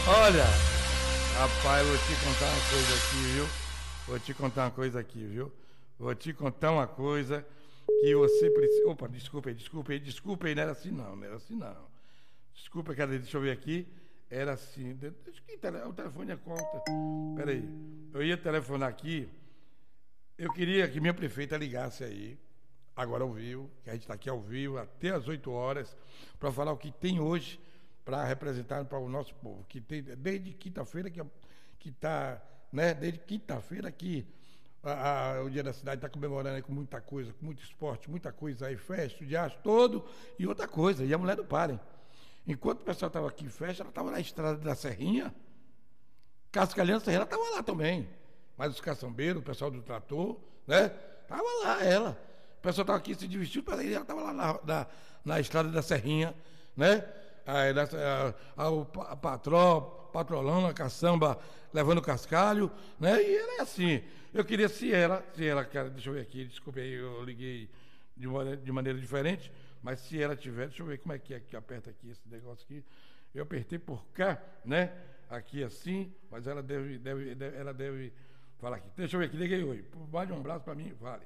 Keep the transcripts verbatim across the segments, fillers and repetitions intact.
Olha, rapaz, vou te contar uma coisa aqui, viu? Vou te contar uma coisa aqui, viu? Vou te contar uma coisa que você precisa. Opa, desculpa aí, desculpa aí, desculpa aí, não era assim não, não era assim não. Desculpa, cadê? Deixa eu ver aqui. Era assim. Deixa que tele... o telefone é conta. Peraí. Eu ia telefonar aqui. Eu queria que minha prefeita ligasse aí, agora ao vivo, que a gente está aqui ao vivo, até às oito horas, para falar o que tem hoje para representar para o nosso povo. Que tem desde quinta-feira que que está, né? Desde quinta-feira que a, a, o Dia da Cidade está comemorando aí com muita coisa, com muito esporte, muita coisa aí, festa, o dia todo e outra coisa. E a mulher não para, hein? Enquanto o pessoal estava aqui em festa, ela estava na estrada da Serrinha, Cascalhando Serrinha, ela estava lá também. Mas os caçambeiros, o pessoal do trator, né? Tava lá ela. O pessoal estava aqui se divertindo, ela estava lá na, na, na estrada da Serrinha, né? Aí, a, a, a patró, patrolando, a caçamba, levando cascalho, né? E ela é assim. Eu queria, se ela, se ela, cara, deixa eu ver aqui, desculpe aí, eu liguei de, uma, de maneira diferente, mas se ela tiver, deixa eu ver como é que é que aperta aqui esse negócio aqui. Eu apertei por cá, né? Aqui assim, mas ela deve, deve, deve ela deve falar aqui. Deixa eu ver aqui, liguei oi. Mande um abraço para mim, vale.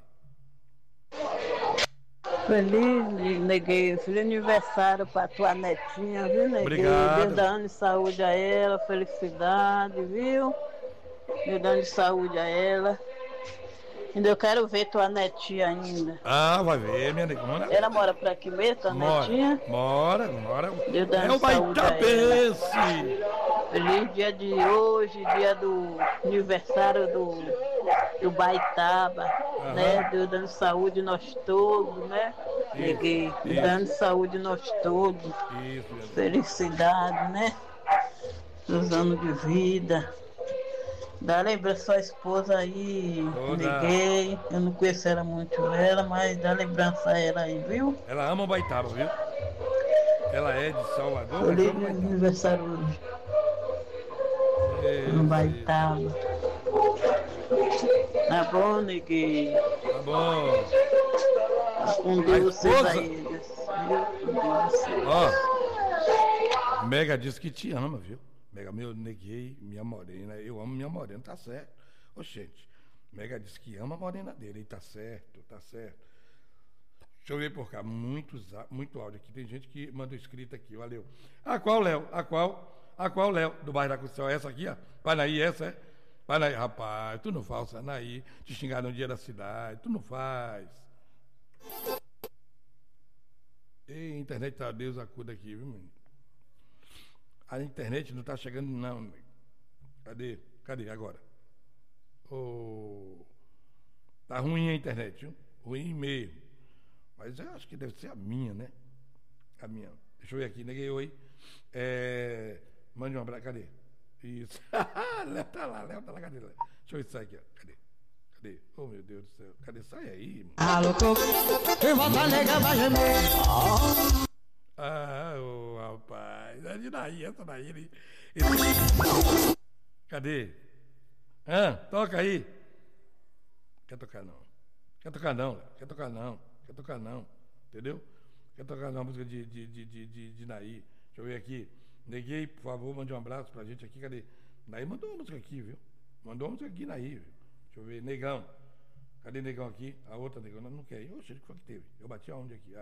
Feliz, neguei, feliz aniversário para tua netinha, viu, neguei? Deus Obrigado. dá ano de saúde a ela, felicidade, viu? Deus dá ano de saúde a ela. Ainda eu quero ver tua netinha ainda. Ah, vai ver, minha negona. Ela mora por aqui mesmo, tua Mora, netinha? mora, mora. Deus dá É ano o de saúde a ela. Baitapense. Feliz dia de hoje, dia do aniversário do, do Baitaba, né? Aham. Deus dando saúde nós todos, né? Isso, Neguei, isso, dando saúde nós todos, isso, minha negona. felicidade, né? Dos anos de vida. Dá lembrança sua esposa aí, Toda. neguei. Eu não conheço ela muito ela, mas dá lembrança a ela aí, viu? Ela ama o Baitaba, viu? Ela é de Salvador, mas Feliz ama o Baitaba. aniversário hoje, no Isso, isso. Baitaba. Tá bom, neguei? Tá bom. Com A Deus vocês esposa, aí, viu? Com Deus ó, vocês. Mega diz que te ama, viu? Mega, meu, neguei, minha morena, eu amo minha morena, tá certo. Ô, gente, Mega diz que ama a morena dele, e tá certo, tá certo. Deixa eu ver por cá, muitos, muito áudio aqui, tem gente que mandou escrita aqui, valeu. A qual, Léo? A qual? A qual, Léo? Do bairro da Constituição, essa aqui, ó? Panaí, essa é? Panaí, rapaz, tu não faz, Anaí, te xingar no dia da cidade, tu não faz. Ei, internet tá, Deus acuda aqui, viu, menino? A internet não tá chegando, não, amigo. Cadê? Cadê agora? Oh, tá ruim a internet, viu? Ruim mesmo. Mas eu acho que deve ser a minha, né? A minha. Deixa eu ver aqui, neguei oi. É... Mande um abraço, cadê? Isso. Léo tá lá, Léo tá lá, cadê? Léo? Deixa eu ver isso aqui, ó. Cadê? Cadê? Oh, meu Deus do céu. Cadê? Sai aí, mano. Alô, coco, eu vou tá nega, vai gemer. Ah, ô, rapaz. É de daí, essa daí. Ele... ele- Cadê? Hã? Toca aí. Quer tocar não. Quer tocar não, Léo. Quer tocar não. Quer tocar não. Entendeu? Quer tocar uma música de, de, de, de, de, de Naí. Deixa eu ver aqui. Neguei, por favor, mande um abraço pra gente aqui. Cadê? Naí mandou uma música aqui, viu? Mandou uma música aqui, Naí, viu? Deixa eu ver. Negão. Cadê Negão aqui? A outra Negão não, não quer ir. Oxe, o que foi que teve? Eu bati aonde aqui? Ah,